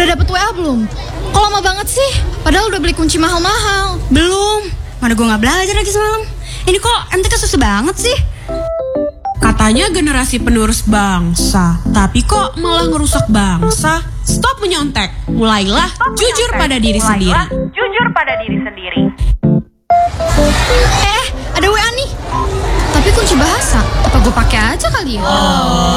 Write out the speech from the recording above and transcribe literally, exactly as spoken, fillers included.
Udah dapet W A belum? Kok lama banget sih? Padahal udah beli kunci mahal-mahal. Belum. Mana gue gak belajar lagi semalam. Ini kok M T K susah banget sih. Katanya generasi penerus bangsa, tapi kok malah ngerusak bangsa. Stop menyontek. Mulailah Stop jujur menyontek. pada diri Mulailah sendiri. Jujur pada diri sendiri. Eh, ada W A nih. Tapi kunci bahasa. Apa gue pakai aja kali ya?